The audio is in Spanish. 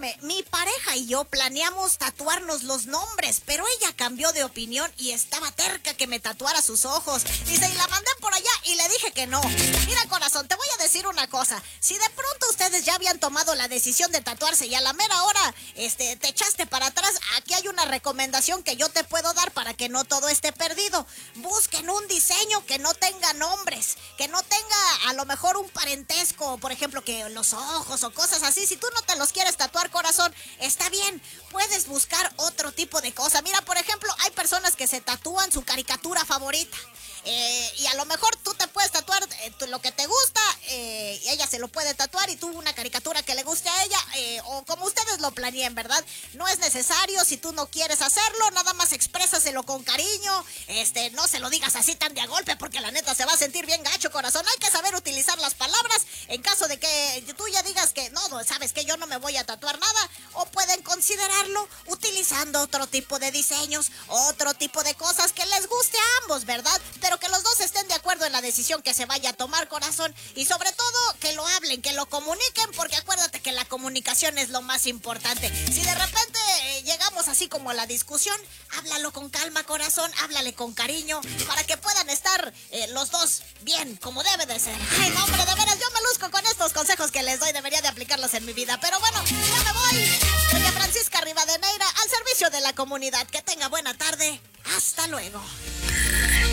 escúchame, mi pareja y yo planeamos tatuarnos los nombres, pero ella cambió de opinión y estaba terca que me tatuara sus ojos. Dice, y la mandé por allá y le dije que no. Mira, corazón, te voy a decir una cosa. Si de pronto ustedes ya habían tomado la decisión de tatuarse y a la mera hora te echaste para atrás, aquí hay una recomendación que yo te puedo dar para que no todo esté perdido. Busquen un diseño que no tenga nombres, que no tenga a lo mejor un parentesco, por ejemplo, que los ojos o cosas así. Si tú no te los quieres tatuar, corazón, está bien, puedes buscar otro tipo de cosa. Mira, por ejemplo, hay personas que se tatúan su caricatura favorita. Y a lo mejor tú te puedes tatuar lo que te gusta, y ella se lo puede tatuar y tú una caricatura que le guste a ella, o como ustedes lo planeen, ¿verdad? No es necesario, si tú no quieres hacerlo, nada más exprésaselo con cariño, no se lo digas así tan de a golpe porque la neta se va a sentir bien gacho, corazón. Hay que saber utilizar las palabras en caso de que tú ya digas que no, sabes que yo no me voy a tatuar nada, o pueden considerarlo utilizando otro tipo de diseños, otro tipo de cosas que les guste a ambos, ¿verdad? Pero que los dos estén de acuerdo en la decisión que se vaya a tomar, corazón, y sobre todo que lo hablen, que lo comuniquen, porque acuérdate que la comunicación es lo más importante. Si de repente llegamos así como a la discusión, háblalo con calma, corazón, háblale con cariño, para que puedan estar los dos bien, como debe de ser. Ay, no, hombre, de veras, yo me luzco con estos consejos que les doy, debería de aplicarlos en mi vida, pero bueno, ya me voy. Doña Francisca Rivadeneira, al servicio de la comunidad. Que tenga buena tarde. Hasta luego.